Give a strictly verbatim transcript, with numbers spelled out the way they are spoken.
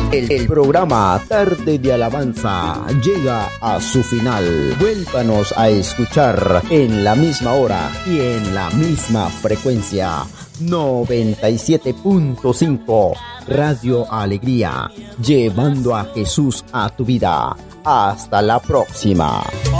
El, el programa Tarde de Alabanza llega a su final. Vuélvanos a escuchar en la misma hora y en la misma frecuencia. noventa y siete punto cinco Radio Alegría, llevando a Jesús a tu vida. Hasta la próxima.